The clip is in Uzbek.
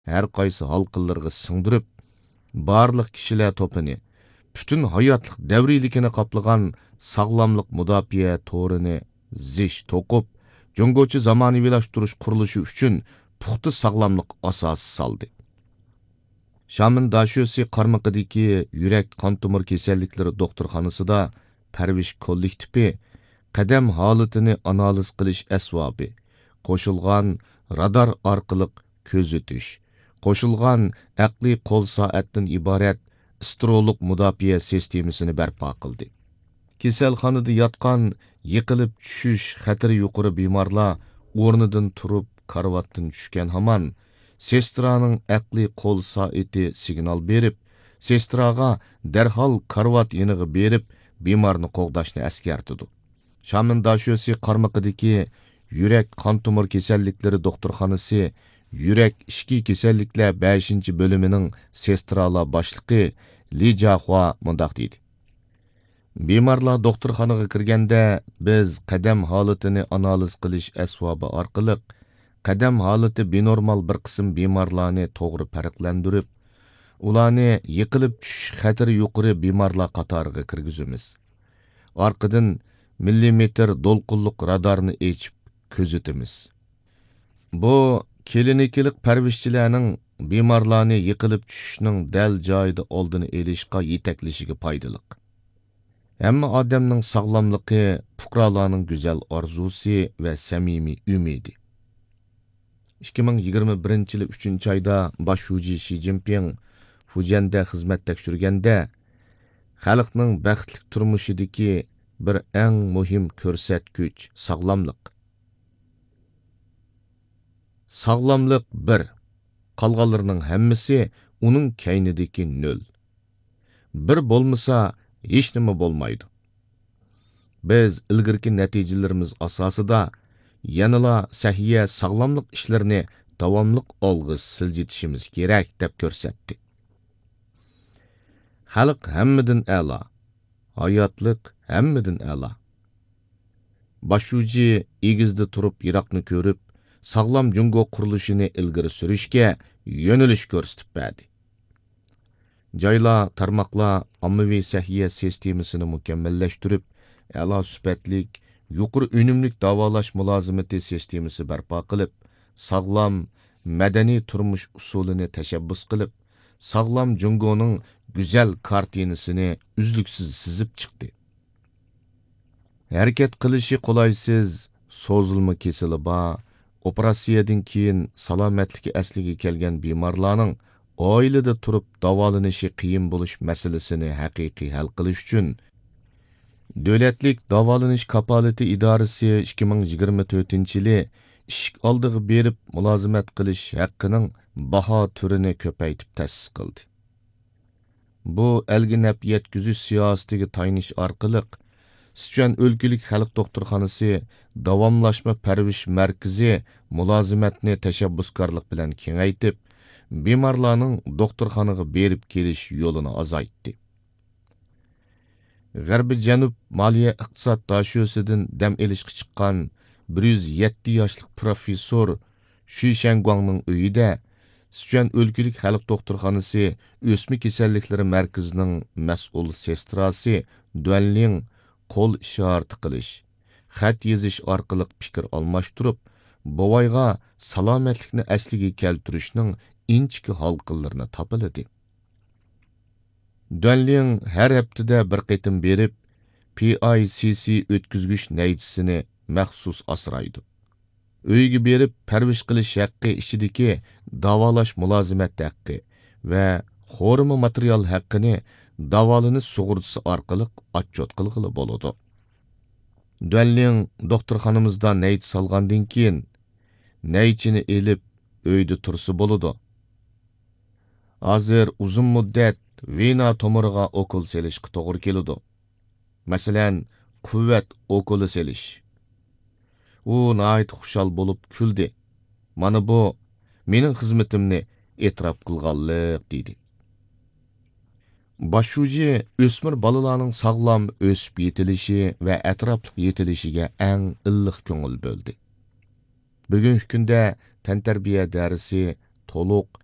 her qaysı halqınlarga singdirib, barlıq kişiler topini, bütün hayatlık devrilikini kaplagan sağlamlık müdafiye torini ziş tokup, Cungoçu zamanivilaştırış kuruluşu üçün puxta sağlamlık asası saldı. Şam'ın Daşyosi qarmaqidiki yürek qon tomir kesellikleri doktorxanasida Parvish kollektivi qadam holatini analiz qilish asbobi, qo'shilgan radar orqali ko'zitish, qo'shilgan aqliy qo'l soatdan iborat astrolog mudofaa sistemasini barpo qildi. Kasalxonada yotgan yiqilib tushish xatiri yuqori bemorlar o'rnidan turib karvatdan tushgan hamon sestraning aqliy qo'l soati signal berib, sestraga darhol karvat yeniga berib, bemorni qo'g'dashni eskartidi. Şam'ın Daşyosi qarmaqidiki yürek qon tomir kesellikleri doktorxanası yürek ishki kesellikler 5. bölümünün sestralar başlığı Li Jiahua mundaq deydi. Bemorlar doktorxonaga kirganda biz qadam holatini analiz qilish asbobi orqali qadam holati benormal bir qism bemorlarni to'g'ri farqlantirib, ularni yiqilib tushish xatiri yuqori bemorlar qatoriga kirgizamiz. Orqadan millimetr dolqunluq radarını açıp közütümüz. Bu klinikilik parvishchilarning bemorlarni yiqilib tushishning dal joyida oldini olishga yetaklashiga foydali. Hamma odamning sog'lomligi fuqarolarning go'zal orzusi va samimiy umidi. 2021-yil 3-oyda boshlovchi Xi Jinping Fujianda xizmat tekshirganda xalqning baxtli turmushidagi bir eng muhim ko'rsatkuch sog'lomlik. Sog'lomlik 1, qolganlarning hammasi uning kaynidagi 0. Bir bo'lmasa hech nima bo'lmaydi. Biz ilgirki natijalarimiz asosida yanala sahiya sog'lomlik ishlarini davomli olg'i siljitishimiz kerak deb ko'rsatdi. Xalq hammadan a'lo, hayotlik hammadan a'lo. Boshuvchi egizda turib Iroqni ko'rib, sog'lom Jungo qurilishini ilgari surishga yo'nalish ko'rsatib berdi. Joylar, tarmoqlar ommaviy sahiya sistemasini mukammallashtirib, a'lo sifatlik, yuqori unumlik davolash mulozimati sistemasi barpo qilib, sog'lom madaniy turmush usulini tashabbus qilib, sog'lom Jungoning go'zal kartinasini uzluksiz sizib chiqdi. Harakat qilishi qolaysiz, so'zilma kesili bor, operatsiyadan keyin salomatligi asliga kelgan bemorlarning oilada turib davolanishi qiyin bo'lish masalasini haqiqiy hal qilish uchun Davlatlik davolanish kapolati idorasi 2024-yili ishik oldiga berib mulozimat qilish haqqining baho turini ko'paytib ta'sis qildi. Bu elginap yetkizish siyosatiga tayinish orqali Sichuan o'lkalik xalq doktorxonasi davomlashma parvish markazi mulozimatni tashabbuskorlik bilan kengaytib, bemorlarning doktorxonaga berib kelish yo'lini azaytdi. G'arbiy Janub moliya iqtisod dashiyosidan dam elishga chiqqan 107 yoshli professor Shu Shangguangning uyida Sichuan o'lkalik xalq doktorxonasi o'sma kasalliklari markazining mas'ul sestrasi Duanling qo'l ishorati qilish, xat yozish orqali fikr almashtirib, bovayga salomatlikni asliga keltirishning inchki halqalarini topiladi. Duanling har haftada bir qitim berib, PICC o'tkazgich naychisini maxsus asraydi. Uyga berib parvish qilish haqqi ichidagi davolash mulozimat haqqi va xorma material haqqini davolanish sug'urtasi orqali отчет qilg'ili bo'ladi. Duanling doktorxonamizda naych salgandan keyin naychini elib uyda tursa bo'ladi. Hozir uzun muddat vena tomiriga okul selishga to'g'ri keladi. Masalan, quvvat okuli selish. U nayt xushal bo'lib kuldi. Mana bu mening xizmatimni e'tirof qilganlik dedi. Boshuvchi o'smir bolalarning sog'lom o'sib yetilishi va atrofli yetilishiga eng illiq ko'ngil bo'ldi. Bugungi kunda tantarbiya darsi to'liq